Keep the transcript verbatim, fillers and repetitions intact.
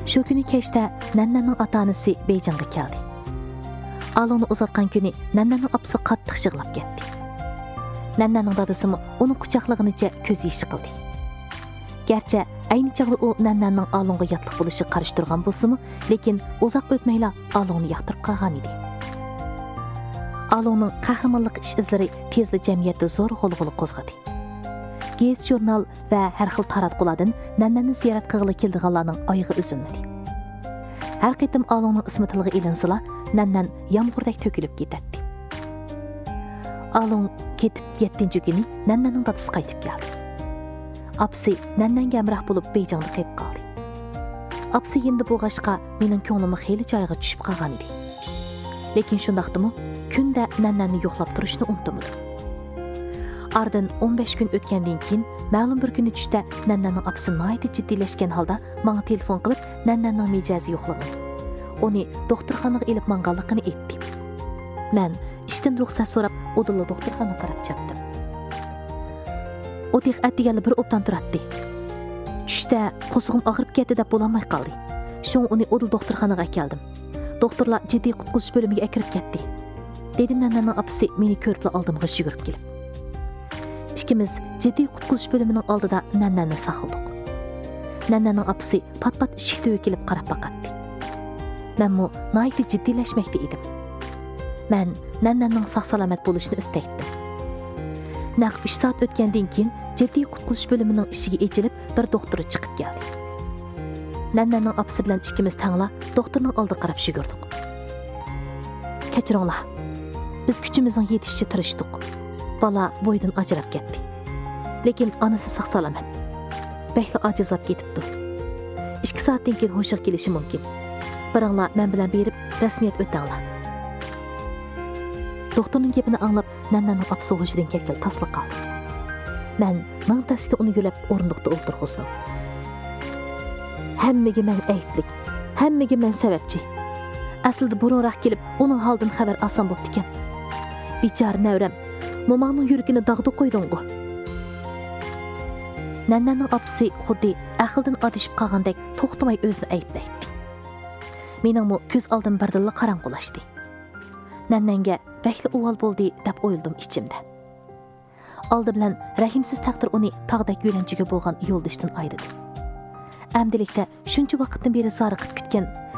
Shu kuni kechda Nannanning ota-onasi Beyjingga keldi. Alongni uzatgan kuni Nannanning opasi qattiq yig'lab ketdi. Nannanning dadasi uni quchoqlaganicha ko'z yoshi qildi. Gerçi ayni chog'da u Nannanning Alongga yotliq bo'lishi qarshi turgan bo'lsa-mu, lekin uzoq o'tmayla Alongni yoqtirib qolgan edi. Alongning qahramonlik ish izlari tezda jamiyatda zo'r g'ulg'ula qo'zg'adi. Gez jurnal va har xil taratqulardan Nannanni ziyorat qilg'ili keldiganlarning oyog'i uzilmadi. Har qitim Alongning ismi tilga ilinsila, Nannan yomg'irdak to'kilib ketadi. Along ketib yettinchi kuni Nannanning dadasi qaytib keldi. Apsi Nannanga hamroh bo'lib Beyjingda qolib qoldi. Apsi endi bu g'ashqa mening ko'nglimni xeyli joyiga tushib qolgan edi. Lekin shundaqdimi, kunda Nannanni yo'qlab turishni unutmadim. Ardın o'n besh kun o'tgandan keyin ma'lum bir kuni tushda Nannanning apsi nihoyat jiddiylashgan holda menga telefon qilib Nannanning mijozi yo'qligini, uni doktorxonaga olib manganligini aytdi. Men ishdan ruxsat so'rab o'dilla doktorxonaga qarab chapdim. O'tiq atdigani bir obdan turadi. Tushda qo'zig'im og'rib ketdi deb bo'lolmay qoldi. Shung uni o'dil doktorxonaga keldim. Doktorlar jiddiy qutqizish bo'limiga akirib ketdi. Dedi Nannanning apsi meni ko'rib oldimga yugurib kelib. İkimiz jiddiy qutqizish bo'limining oldida Nannanni saqladik. Nannanning apsi pat-pat eshikda kelib qarab baqatdi. Menmu nihoyat jiddiylashmoqda edim. Men Nannanning sog'-salomat bo'lishini istaydim. Naq uch soat o'tgandan keyin jiddiy qutqizish bo'limining eshigi ochilib, bir doktor chiqib keldi. Nannanning apsi bilan ikkimiz tangla doktorning oldiga qarab yugurdik. Kechiringlar. Biz kuchimizning yetishicha tirishdik. Bala boydan ajrab ketdi. Lekin onasi sog'-salomat. Bekli ajizlab ketibdi. ikki soatdan keyin hushiga kelishi mumkin. Biringlar men bilan berib rasmiyat o'tanglar. Doktorning gapini anglab, Nannanning apsi hushidan ketgan tasliq qoldi. Men ming tasida uni yo'lab o'rindiqda o'ltirg'izdim. Hammaga men ayblik, hammaga men sababchi. Aslida burunroq kelib, uning holidan xabar olsam bo'pti ekan. Bichora navram Momangning yuragini dag'da qo'yding-ku. Nannanning apsi xuddi aqldan adishib qolgandek to'xtamay o'zini ayblaydi. Meningmi ko'z oldim birdilla qorong'ulashdi. Nannanga bakli o'g'il bo'ldi deb o'yladim ichimda. Oldi bilan rahimsiz taqdir uni tog'dek yo'lanchiga bo'lgan yo'ldishdan ayirdi. Amdilikda shuncha vaqtdan beri zoriqib kutgan